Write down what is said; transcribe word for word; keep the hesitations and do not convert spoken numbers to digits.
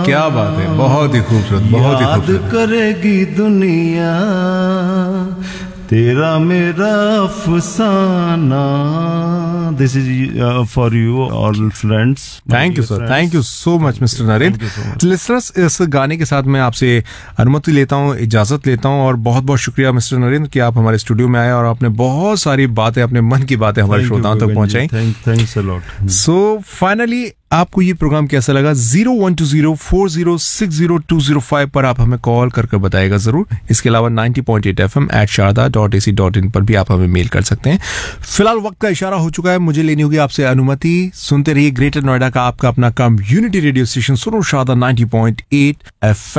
क्या बात है, बहुत ही खूबसूरत, बहुत ही खूबसूरत। याद करेगी दुनिया तेरा मेरा अफसाना। This is for you all friends. Thank you sir, thank you so much mister Narendra. Listeners, इस गाने के साथ मैं आपसे अनुमति लेता हूँ, इजाजत लेता हूँ, और बहुत बहुत शुक्रिया मिस्टर नरेंद्र कि आप हमारे स्टूडियो में आए और आपने बहुत सारी बातें, अपने मन की बातें हमारे श्रोताओं तक पहुंचाई। Thanks a lot. So finally आपको ये प्रोग्राम कैसा लगा? Zero one two zero four zero six zero to zero five पर आप हमें कॉल करके बताएगा जरूर। इसके अलावा ninety point eight F M eight Sharda dot A C dot in पर भी आप हमें मेल कर सकते हैं। फिलहाल वक्त का इशारा हो चुका है, मुझे लेनी होगी आपसे अनुमति। सुनते रहिए ग्रेटर नोएडा का आपका अपना कम्युनिटी रेडियो स्टेशन सुनो Sharda ninety point eight F M.